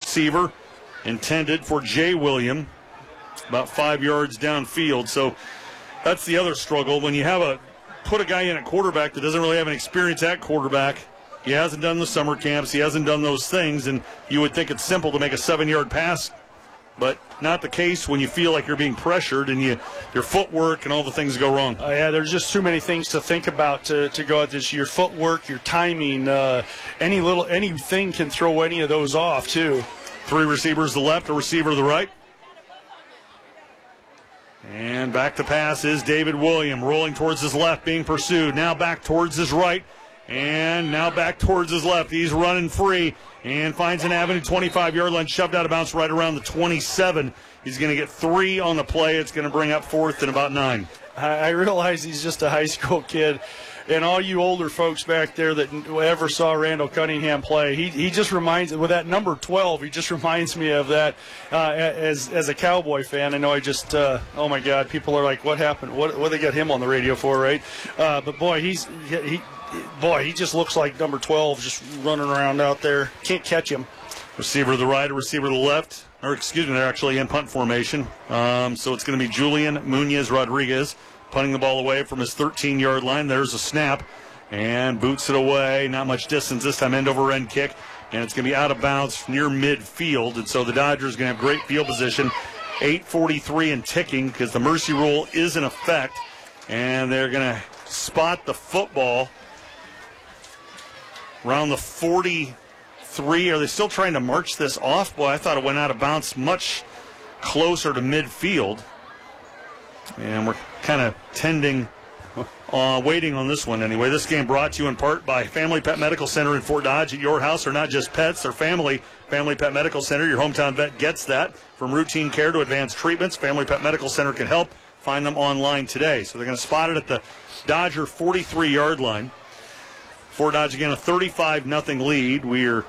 receiver intended for Jay William, about 5 yards downfield. So that's the other struggle. When you put a guy in at quarterback that doesn't really have any experience at quarterback, he hasn't done the summer camps, he hasn't done those things, and you would think it's simple to make a 7-yard pass, but not the case when you feel like you're being pressured and your footwork and all the things go wrong. Yeah, there's just too many things to think about to go at this. Your footwork, your timing, anything can throw any of those off too. 3 receivers to the left, a receiver to the right. And back to pass is David William, rolling towards his left, being pursued. Now back towards his right, and now back towards his left. He's running free and finds an avenue, 25-yard line, shoved out of bounds right around the 27. He's going to get 3 on the play. It's going to bring up 4th and about 9. I realize he's just a high school kid. And all you older folks back there that ever saw Randall Cunningham play, he just reminds, with that number 12, he just reminds me of that as a Cowboy fan. I know oh my God, people are like, what happened? What they got him on the radio for, right? But boy, he just looks like number 12 just running around out there. Can't catch him. Receiver to the right, a receiver to the left. Or excuse me, they're actually in punt formation. So it's going to be Julian Munoz-Rodriguez punting the ball away from his 13-yard line. There's a snap and boots it away. Not much distance this time, end-over-end kick. And it's going to be out of bounds near midfield. And so the Dodgers are going to have great field position. 8:43 and ticking because the mercy rule is in effect. And they're going to spot the football around the 43. Are they still trying to march this off? Boy, I thought it went out of bounds much closer to midfield. And we're kind of waiting on this one anyway. This game brought to you in part by Family Pet Medical Center in Fort Dodge. At your house are not just pets, they're family. Family Pet Medical Center, your hometown vet gets that. From routine care to advanced treatments, Family Pet Medical Center can help. Find them online today. So they're going to spot it at the Dodger 43-yard line. Fort Dodge, again, a 35-0 lead. We're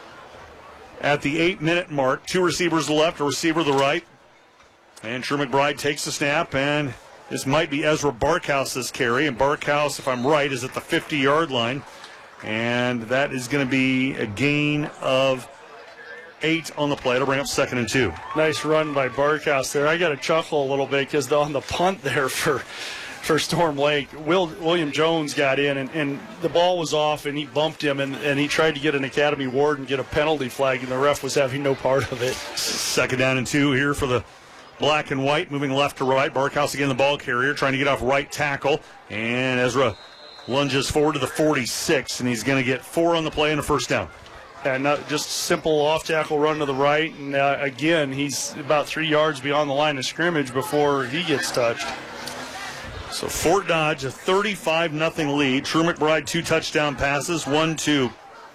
at the 8-minute mark. 2 receivers to the left, a receiver to the right. And True McBride takes the snap, and this might be Ezra Barkhouse's carry. And Barkhouse, if I'm right, is at the 50-yard line. And that is going to be a gain of 8 on the play. It'll bring up 2nd and 2. Nice run by Barkhouse there. I got to chuckle a little bit because on the punt there for Storm Lake, William Jones got in, and the ball was off, and he bumped him, and he tried to get an Academy Award and get a penalty flag, and the ref was having no part of it. 2nd down and 2 here for the black and white, moving left to right. Barkhouse again, the ball carrier, trying to get off right tackle. And Ezra lunges forward to the 46, and he's going to get 4 on the play and a 1st down. And just simple off-tackle run to the right. And again, he's about 3 yards beyond the line of scrimmage before he gets touched. So Fort Dodge, a 35-0 lead. True McBride, 2 touchdown passes, 1 to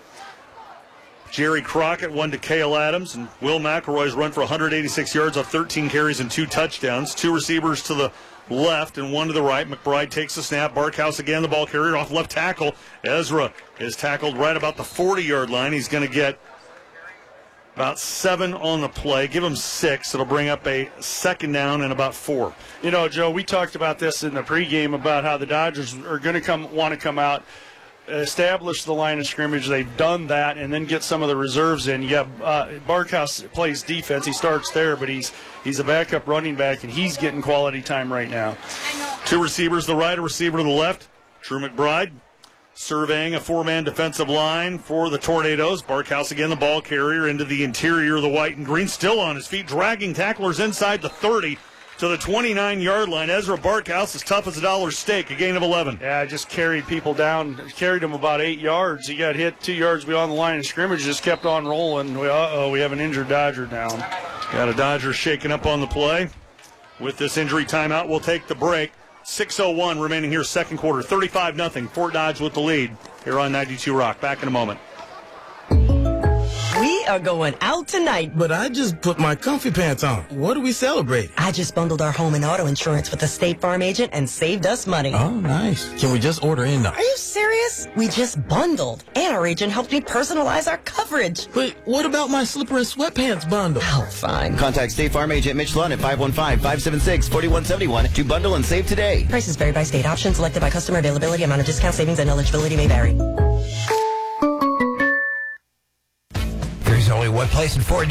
Jerry Crockett, 1 to Cale Adams, and Will McElroy's run for 186 yards off 13 carries and 2 touchdowns. 2 receivers to the left and 1 to the right. McBride takes the snap. Barkhouse again, the ball carrier off left tackle. Ezra is tackled right about the 40-yard line. He's going to get about 7 on the play. Give him 6. It'll bring up a 2nd down and about 4. You know, Joe, we talked about this in the pregame about how the Dodgers are going to want to come out, establish the line of scrimmage. They've done that, and then get some of the reserves in. You got Barkhouse plays defense. He starts there, but he's a backup running back, and he's getting quality time right now. 2 receivers to the right, a receiver to the left. True McBride surveying a 4-man defensive line for the Tornadoes. Barkhouse again, the ball carrier into the interior of the white and green, still on his feet, dragging tacklers inside the 30 to the 29-yard line. Ezra Barkhouse is tough as a dollar steak, a gain of 11. Yeah, just carried people down, carried him about 8 yards. He got hit 2 yards beyond the line of scrimmage, just kept on rolling. We have an injured Dodger down. Got a Dodger shaking up on the play. With this injury timeout, we'll take the break. 6:01 remaining here, 2nd quarter. 35-0. Fort Dodge with the lead here on 92 Rock. Back in a moment. We are going out tonight. But I just put my comfy pants on. What are we celebrating? I just bundled our home and auto insurance with a State Farm agent and saved us money. Oh, nice. Can we just order in now? Are you serious? We just bundled. And our agent helped me personalize our coverage. But what about my slipper and sweatpants bundle? Oh, fine. Contact State Farm agent Mitch Lund at 515-576-4171 to bundle and save today. Prices vary by state. Options selected by customer availability. Amount of discount savings and eligibility may vary. There's only one place in Fort